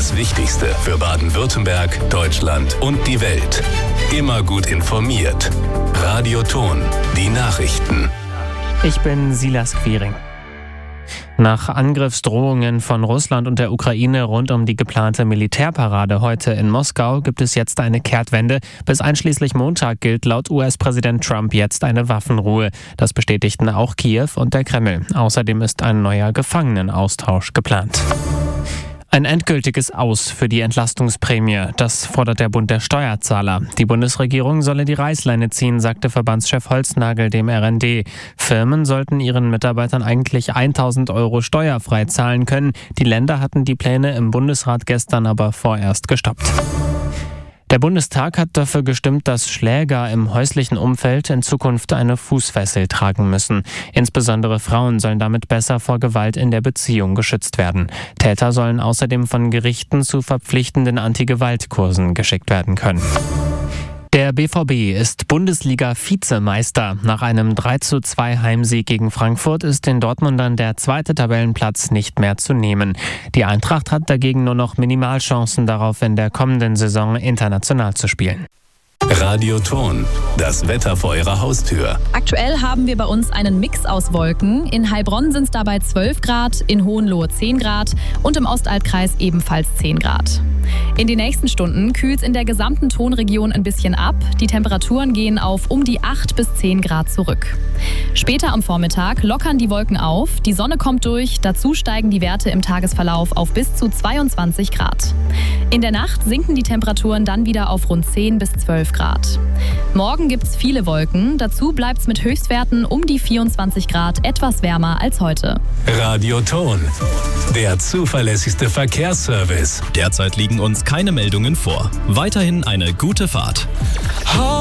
Das Wichtigste für Baden-Württemberg, Deutschland und die Welt. Immer gut informiert. Radio Thon, die Nachrichten. Ich bin Silas Quiring. Nach Angriffsdrohungen von Russland und der Ukraine rund um die geplante Militärparade heute in Moskau gibt es jetzt eine Kehrtwende. Bis einschließlich Montag gilt laut US-Präsident Trump jetzt eine Waffenruhe. Das bestätigten auch Kiew und der Kreml. Außerdem ist ein neuer Gefangenenaustausch geplant. Ein endgültiges Aus für die Entlastungsprämie. Das fordert der Bund der Steuerzahler. Die Bundesregierung solle die Reißleine ziehen, sagte Verbandschef Holznagel dem RND. Firmen sollten ihren Mitarbeitern eigentlich 1.000 € steuerfrei zahlen können. Die Länder hatten die Pläne im Bundesrat gestern aber vorerst gestoppt. Der Bundestag hat dafür gestimmt, dass Schläger im häuslichen Umfeld in Zukunft eine Fußfessel tragen müssen. Insbesondere Frauen sollen damit besser vor Gewalt in der Beziehung geschützt werden. Täter sollen außerdem von Gerichten zu verpflichtenden Anti-Gewalt-Kursen geschickt werden können. Der BVB ist Bundesliga-Vizemeister. Nach einem 3:2 Heimsieg gegen Frankfurt ist den Dortmundern der zweite Tabellenplatz nicht mehr zu nehmen. Die Eintracht hat dagegen nur noch Minimalchancen darauf, in der kommenden Saison international zu spielen. Radio Thon, das Wetter vor Ihrer Haustür. Aktuell haben wir bei uns einen Mix aus Wolken. In Heilbronn sind es dabei 12 Grad, in Hohenlohe 10 Grad und im Ostalbkreis ebenfalls 10 Grad. In den nächsten Stunden kühlt es in der gesamten Thonregion ein bisschen ab. Die Temperaturen gehen auf um die 8 bis 10 Grad zurück. Später am Vormittag lockern die Wolken auf, die Sonne kommt durch, dazu steigen die Werte im Tagesverlauf auf bis zu 22 Grad. In der Nacht sinken die Temperaturen dann wieder auf rund 10 bis 12 Grad. Morgen gibt es viele Wolken, dazu bleibt es mit Höchstwerten um die 24 Grad etwas wärmer als heute. Radio Thon, der zuverlässigste Verkehrsservice. Derzeit liegen uns keine Meldungen vor. Weiterhin eine gute Fahrt.